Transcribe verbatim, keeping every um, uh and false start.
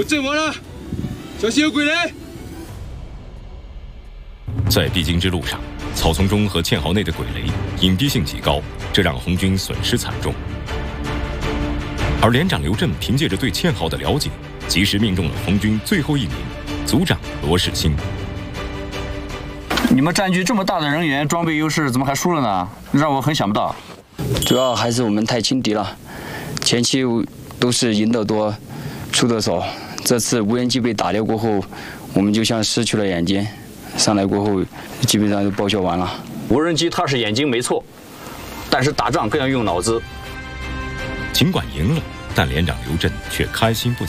阵亡了，小心有鬼来！ 在必经之路上，草丛中和堑壕内的鬼雷隐蔽性极高，这让红军损失惨重。而连长刘震凭借着对堑壕的了解，及时命中了红军最后一名组长罗世清。 你们占据这么大的人员，装备优势，怎么还输了呢？让我很想不到。 主要还是我们太轻敌了，前期都是赢得多，输得少。这次无人机被打掉过后，我们就像失去了眼睛，上来过后基本上就报销完了。 无人机它是眼睛没错，但是打仗更要用脑子。 尽管赢了，但连长刘震却开心不起。